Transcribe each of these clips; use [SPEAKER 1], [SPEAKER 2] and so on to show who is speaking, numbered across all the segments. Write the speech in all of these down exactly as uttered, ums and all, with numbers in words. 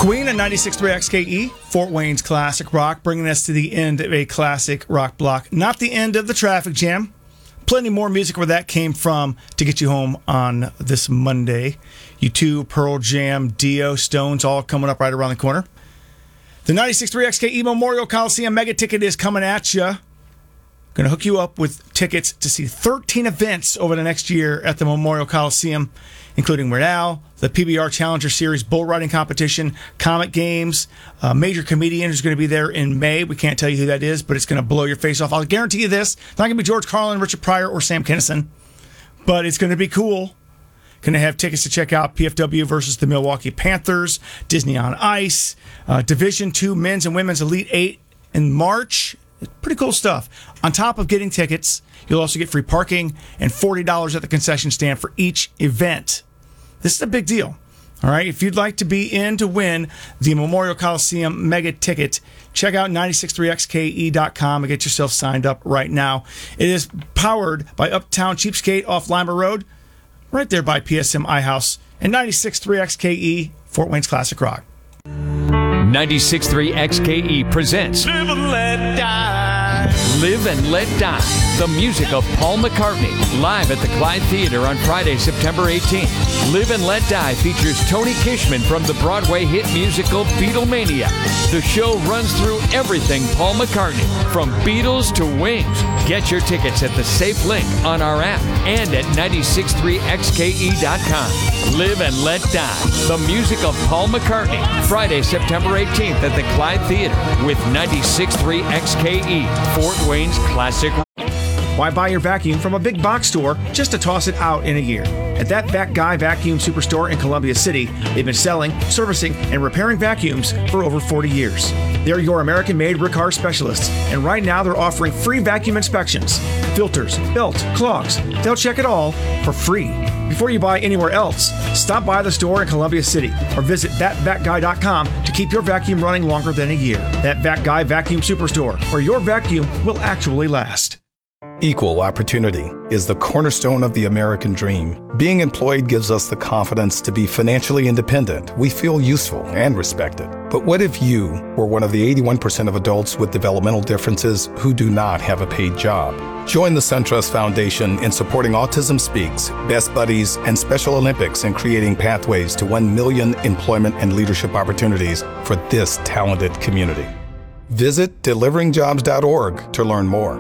[SPEAKER 1] Queen at ninety-six point three X K E, Fort Wayne's Classic Rock, bringing us to the end of a classic rock block. Not the end of the traffic jam. Plenty more music where that came from to get you home on this Monday. U two, Pearl Jam, Dio, Stones, all coming up right around the corner. The ninety-six point three X K E Memorial Coliseum Mega Ticket is coming at you. Going to hook you up with tickets to see thirteen events over the next year at the Memorial Coliseum, including Weird Al, the P B R Challenger Series bull riding competition, Comet Games, a major comedian who's going to be there in May. We can't tell you who that is, but it's going to blow your face off. I'll guarantee you this. It's not going to be George Carlin, Richard Pryor, or Sam Kinison, but it's going to be cool. Going to have tickets to check out P F W versus the Milwaukee Panthers, Disney on Ice, uh, Division two Men's and Women's Elite Eight in March. Pretty cool stuff. On top of getting tickets, you'll also get free parking and forty dollars at the concession stand for each event. This is a big deal. All right, if you'd like to be in to win the Memorial Coliseum Mega Ticket, check out nine six three X K E dot com and get yourself signed up right now. It is powered by Uptown Cheapskate off Lima Road, right there by P S M iHouse, and ninety-six point three X K E, Fort Wayne's Classic Rock.
[SPEAKER 2] ninety-six point three X K E presents Live and Let Die. Live and Let Die. The music of Paul McCartney. Live at the Clyde Theater on Friday, September eighteenth. Live and Let Die features Tony Kishman from the Broadway hit musical Beatlemania. The show runs through everything Paul McCartney, from Beatles to Wings. Get your tickets at the safe link on our app and at ninety-six point three X K E dot com. Live and Let Die. The music of Paul McCartney. Friday, September eighteenth at the Clyde Theater with ninety-six point three X K E, Fort Wayne's Classic.
[SPEAKER 1] Why buy your vacuum from a big box store just to toss it out in a year? At that Vac Guy Vacuum Superstore in Columbia City, they've been selling, servicing, and repairing vacuums for over forty years. They're your American-made Riccar specialists, and right now they're offering free vacuum inspections. Filters, belt, clogs, they'll check it all for free. Before you buy anywhere else, stop by the store in Columbia City or visit that vac guy dot com to keep your vacuum running longer than a year. That Vac Guy Vacuum Superstore, where your vacuum will actually last.
[SPEAKER 3] Equal opportunity is the cornerstone of the American dream. Being employed gives us the confidence to be financially independent. We feel useful and respected. But what if you were one of the eighty-one percent of adults with developmental differences who do not have a paid job? Join the SunTrust Foundation in supporting Autism Speaks, Best Buddies, and Special Olympics in creating pathways to one million employment and leadership opportunities for this talented community. Visit delivering jobs dot org to learn more.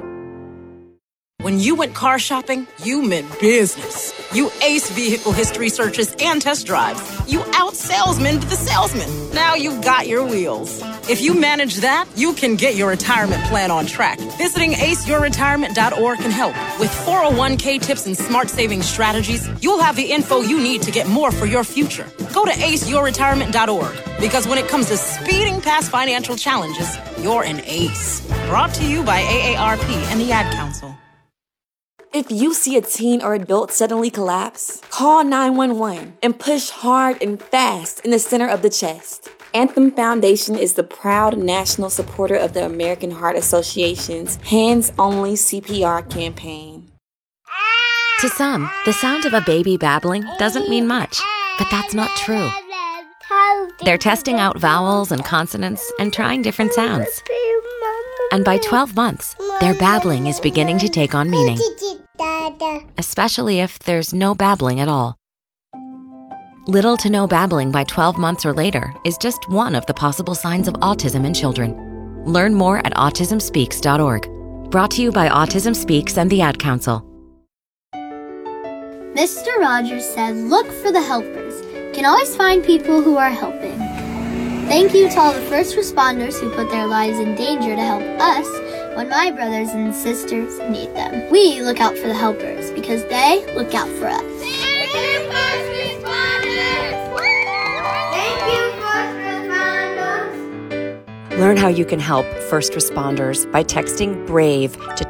[SPEAKER 4] When you went car shopping, you meant business. You aced vehicle history searches and test drives. You out-salesmaned the salesman. Now you've got your wheels. If you manage that, you can get your retirement plan on track. Visiting ace your retirement dot org can help. With four oh one k tips and smart saving strategies, you'll have the info you need to get more for your future. Go to ace your retirement dot org, because when it comes to speeding past financial challenges, you're an ace. Brought to you by A A R P and the Ad Council.
[SPEAKER 5] If you see a teen or adult suddenly collapse, call nine one one and push hard and fast in the center of the chest. Anthem Foundation is the proud national supporter of the American Heart Association's Hands Only C P R campaign.
[SPEAKER 6] To some, the sound of a baby babbling doesn't mean much, but that's not true. They're testing out vowels and consonants and trying different sounds. And by twelve months, their babbling is beginning to take on meaning, especially if there's no babbling at all. Little to no babbling by twelve months or later is just one of the possible signs of autism in children. Learn more at autism speaks dot org. Brought to you by Autism Speaks and the Ad Council.
[SPEAKER 7] Mister Rogers said, look for the helpers. Can always find people who are helping. Thank you to all the first responders who put their lives in danger to help us when my brothers and sisters need them. We look out for the helpers because they look out for us. Thank you, first responders! Thank you, first responders!
[SPEAKER 6] Learn how you can help first responders by texting BRAVE to